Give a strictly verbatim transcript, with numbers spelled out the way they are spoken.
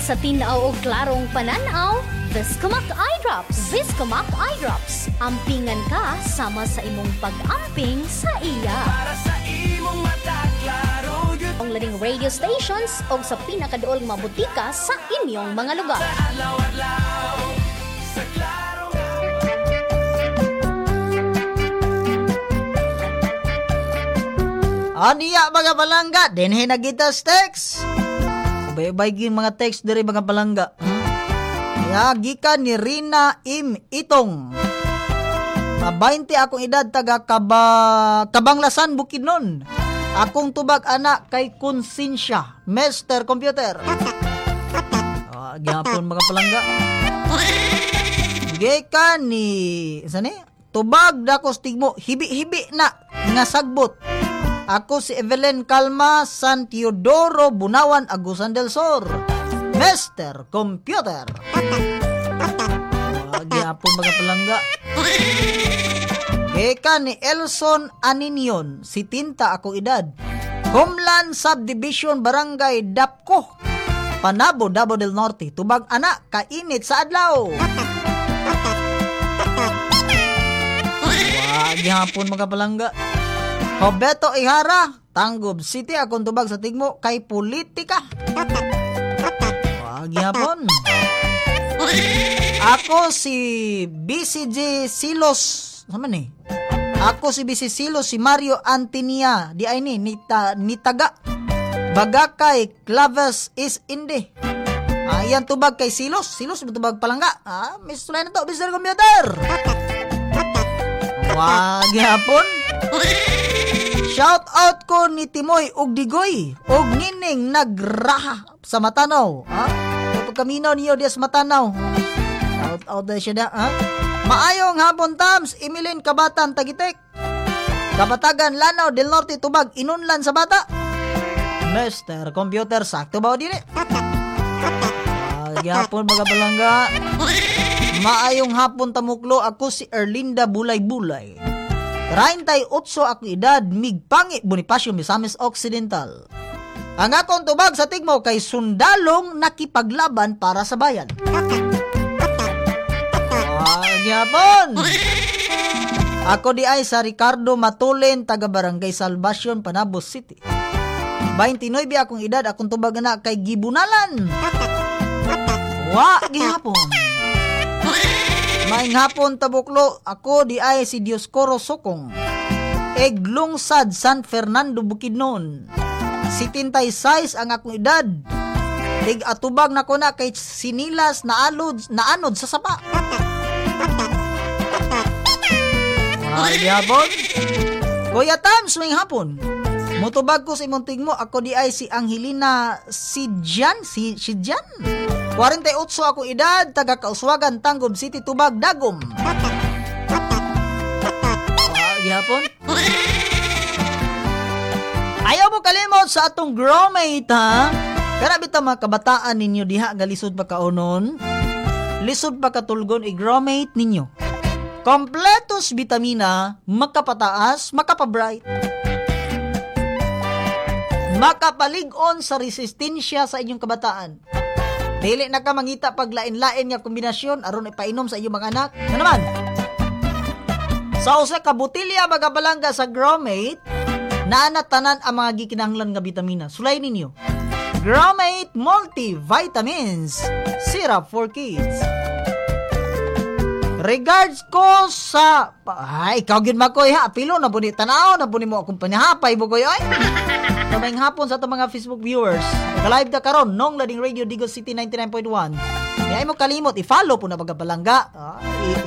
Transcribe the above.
sa tinaw o klarong pananaw, Viscomac Eye Drops. Viscomac Eye Drops. Ampingan ka sama sa imong pag-amping sa iya. Para sa imong mata klaro yun. Ang lading radio stations o sa pinakaduol nga butika sa inyong mga lugar. Sa adlaw-adlaw, sa klaro nga. Aniya mga palangga, dinhi na gitas text. Bay-bay gin mga text diri mga palangga. Hmm? Ya gikan ni Rina Im Itong. Na twenty akong edad taga Kaba Kabanglasan Bukidnon. Akong tubag anak kay Konsensya, Master Computer. Ah, gyapon mga palangga. Gikan ni sani? Tubag dako stigmo hibi-hibi na nga sagbot. Ako si Evelyn Calma San Teodoro Bunawan Agusan del Sur, Master Computer. Gyapon mga palangga. Eka ni Elson Aninion, si Tinta ako edad. Homeland Subdivision Barangay Dapko, Panabo, Davao del Norte. Tubag anak, kainit sa adlaw. Wag gyapon mga palangga. Hobeto Ihara, Tanggob City, akong tubag sa tigmo kay politika. Wag yapon. Ako si B C J Silos, sama ni. Ako si B C Silos, si Mario Antinia, di ay ni nita, nitaga. Bagakay Claves is indi. Ayan tubag kay Silos, Silos tubag palangga. Ah, Miss Tulay na to, Mister Computer. Wag yapon. Shout out ko ni Timoy ug Digoy ug Nining nagraha sa Matanaw. Ha? Pagkaminaw niyo diya sa Matanaw. Shout out na siya da. Ha? Maayong hapon Tams, Emilyn Kabatan Tagitek. Kabatagan Lanao del Norte tubag inunlan sa bata. Mister Computer sakto ba dili? Gyapon mga balangga. Maayong hapon Tamuklo, ako si Erlinda Bulay-Bulay. thirty-eight ako edad, Migpangi, Bonifacio, Misamis Occidental. Ang akong tubag sa tigmo kay sundalong nakipaglaban para sa bayan. Agyapon! Ako di ay sa Ricardo Matulen, taga Barangay Salvacion, Panabos City. twenty-nine akong edad, akong tubag na kay Gibunalan. Wa, gihapon. Maing hapon Tabuklo, ako di ay si Dioscoro Sokong. Eglungsad San Fernando Bukidnon. seventy-six ang akong edad. Tig atubag na ko na kay Sinilas na alod na anod sa sapa. Ay hapon. Kuya Tam, swing hapon. Mutubag ko sa imong tigmo, ako di ay si Angelina Sidjan, si Sidjan. forty-eight ako edad, taga Kauswagan, Tanggob City, tubag Dagom. Ah, gihapon. Ayaw mo kalimot sa atong growmate, ha? Karabi ta mga kabataan ninyo diha nga lisod pa kaunon. Lisod pa katulgon i-growmate ninyo. Kompletos vitamina, makapataas, makapabright. Makapalig-on sa resistensya sa inyong kabataan. Dili na ka mangita pag lain-lain nga kombinasyon aron ipainom sa iyong mga anak. Ano naman? Sa usa ka botilya mga balangga sa Growmate, naana tanan ang mga gikinahanglan nga bitamina. Sulay ninyo. Growmate Multivitamins Syrup for Kids. Regards ko sa... Ay, ikaw gid makoy ha. Apilo na po ni tanaw na po ni mo akong panihapay bukoy ay. Kamayng hapon sa itong mga Facebook viewers. Ka-live na karon nung Lading Radio Digos City ninety-nine point one. Kaya mo kalimot, i-follow po na pagkabalangga. Ah,